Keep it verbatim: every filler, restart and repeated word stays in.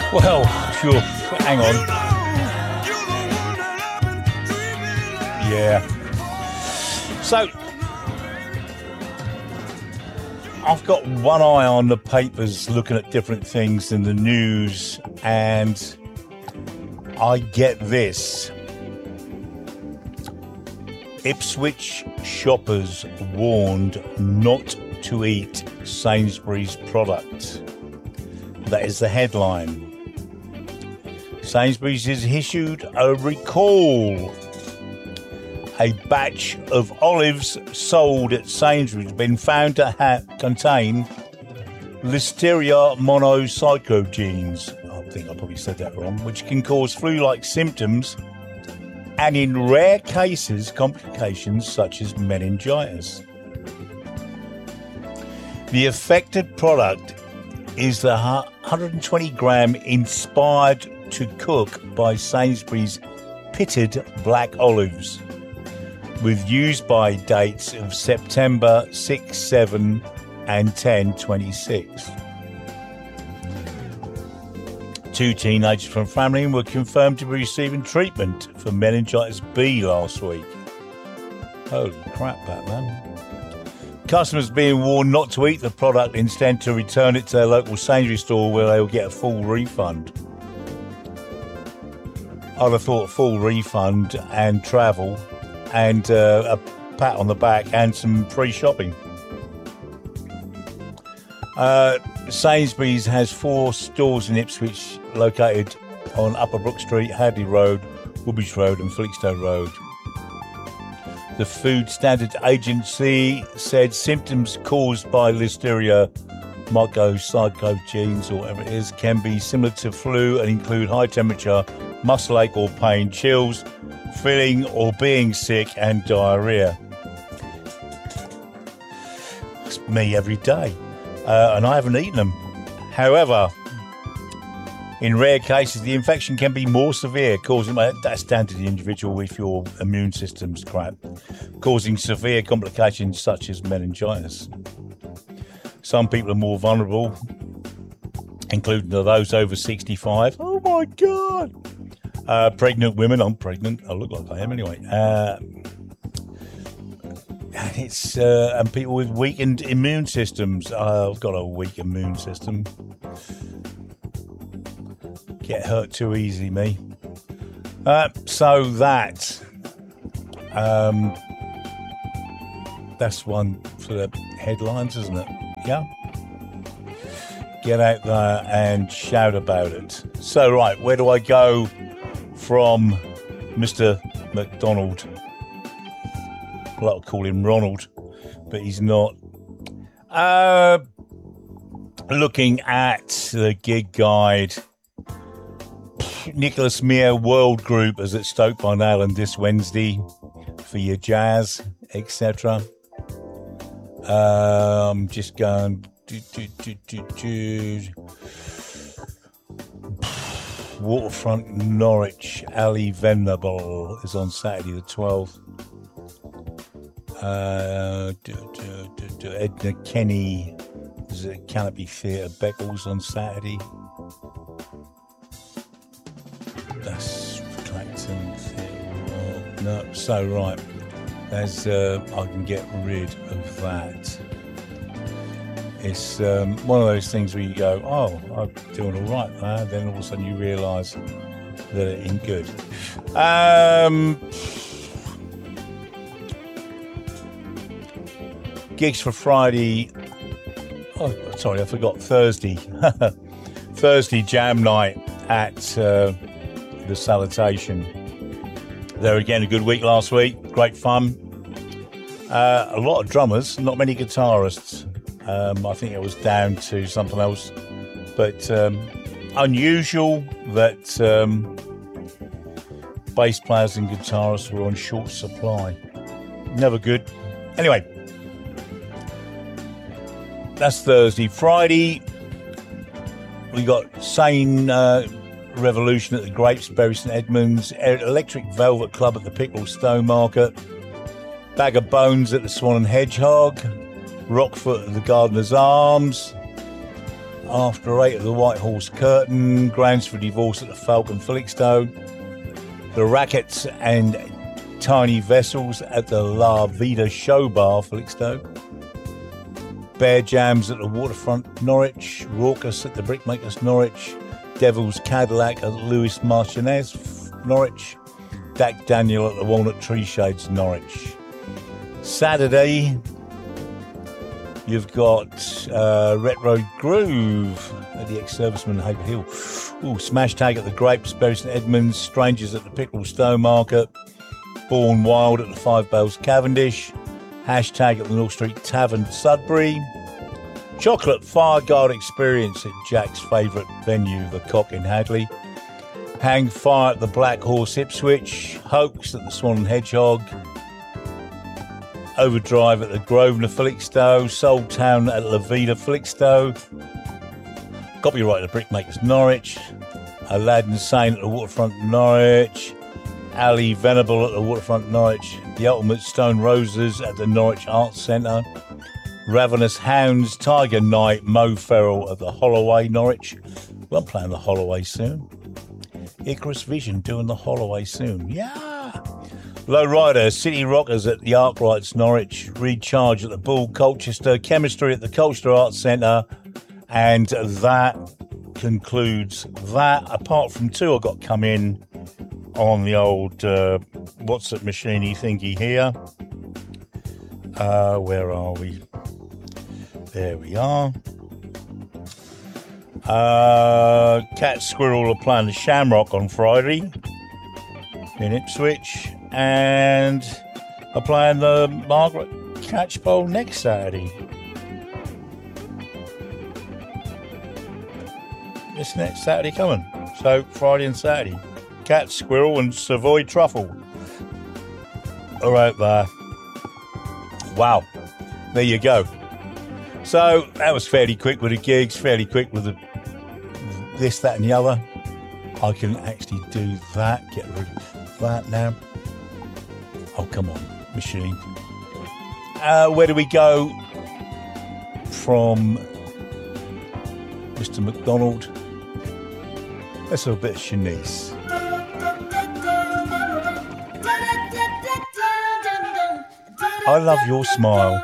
Well, sure. Hang on. Yeah. So, I've got one eye on the papers looking at different things in the news, and I get this. Ipswich shoppers warned not to eat Sainsbury's product. That is the headline. Sainsbury's has issued a recall. A batch of olives sold at Sainsbury's has been found to ha- contain Listeria monocytogenes. I think I probably said that wrong, which can cause flu-like symptoms and in rare cases, complications such as meningitis. The affected product is the one hundred twenty gram inspired to cook by Sainsbury's pitted black olives, with use by dates of September sixth, seventh and ten twenty-six. Two teenagers from Framlingham were confirmed to be receiving treatment for meningitis B last week. Holy crap, Batman. Customers being warned not to eat the product, instead to return it to their local Sainsbury's store where they will get a full refund. I'd have thought full refund and travel and uh, a pat on the back and some free shopping. Uh, Sainsbury's has four stores in Ipswich located on Upper Brook Street, Hadley Road, Woolwich Road and Felixstowe Road. The Food Standards Agency said symptoms caused by Listeria monocytogenes, or whatever it is, can be similar to flu and include high temperature, muscle ache or pain, chills, feeling or being sick and diarrhea. That's me every day. Uh, and I haven't eaten them. However, in rare cases, the infection can be more severe, causing, that's down to the individual if your immune system's crap, causing severe complications such as meningitis. Some people are more vulnerable, including those over sixty-five. Oh my God! Uh, pregnant women, I'm pregnant, I look like I am anyway. Uh, and it's uh, and people with weakened immune systems. Uh, I've got a weak immune system. Get hurt too easy, me. Uh, so that um, that's one for the headlines, isn't it? Yeah. Get out there and shout about it. So right, where do I go from Mister McDonald? I like to call him Ronald, but he's not. Uh, looking at the gig guide, Nicholas Meyer World Group is at Stoke-by-Nayland this Wednesday for your jazz, et cetera. Uh, I'm just going. Do, do, do, do, do. Waterfront Norwich, Ali Venerable is on Saturday the twelfth. Uh, do, do, do, do. Edna Kenny is at Canopy Theatre, Beccles on Saturday. That's Clacton Theatre. No, so right. There's, uh, I can get rid of that. It's um, one of those things where you go, oh, I'm doing all right now. Then all of a sudden you realise that it ain't good. Um, gigs for Friday. Oh, sorry, I forgot Thursday. Thursday jam night at uh, the Salutation. There again, a good week last week. Great fun. Uh, a lot of drummers, not many guitarists. Um, I think it was down to something else. But um, unusual that um, bass players and guitarists were on short supply. Never good. Anyway, that's Thursday. Friday, we got Sane uh, Revolution at the Grapes, Bury St Edmunds, Electric Velvet Club at the Pickerel Stone Market, Bag of Bones at the Swan and Hedgehog, Rockfoot at the Gardener's Arms, After Eight at the White Horse Curtain, Grounds for Divorce at the Falcon Felixstowe, The Rackets and Tiny Vessels at the La Vida Show Bar Felixstowe, Bear Jams at the Waterfront Norwich, Raucous at the Brickmakers Norwich, Devil's Cadillac at Lewis Martinez Norwich, Dak Daniel at the Walnut Tree Shades Norwich. Saturday, you've got uh, Retro Groove at the Ex-Serviceman Haver Hill. Ooh, Smash Tag at the Grapes, Bury St Edmunds, Strangers at the Pickerel Stowmarket, Born Wild at the Five Bells Cavendish, Hashtag at the North Street Tavern Sudbury, Chocolate Fireguard Experience at Jack's favourite venue, the Cock in Hadley, Hang Fire at the Black Horse Ipswich, Hoax at the Swan and Hedgehog, Overdrive at the Grosvenor Felixstowe, Soul Town at La Vida Felixstowe, Copyright at the Brickmakers Norwich, Aladdin Sane at the Waterfront Norwich, Ali Venable at the Waterfront Norwich, The Ultimate Stone Roses at the Norwich Arts Centre, Ravenous Hounds, Tiger Night, Mo Farrell at the Holloway Norwich. Well, I'm playing the Holloway soon. Icarus Vision doing the Holloway soon. Yeah. Lowrider, City Rockers at the Arkwrights Norwich, Recharge at the Bull Colchester, Chemistry at the Colchester Arts Centre, and that concludes that. Apart from two I got come in on the old uh, what's it machiney thingy here. Uh, where are we? There we are. Uh, Cat Squirrel are playing the Shamrock on Friday in Ipswich, and are playing the Margaret Catchpole next Saturday. This next Saturday coming. So Friday and Saturday. Cat Squirrel and Savoy Truffle. All right there. Wow. There you go. So that was fairly quick with the gigs, fairly quick with the this, that and the other. I can actually do that. Get rid of that now. Oh, come on, machine. Uh, where do we go from Mister McDonald? Let's have a bit of Shanice. I love your smile.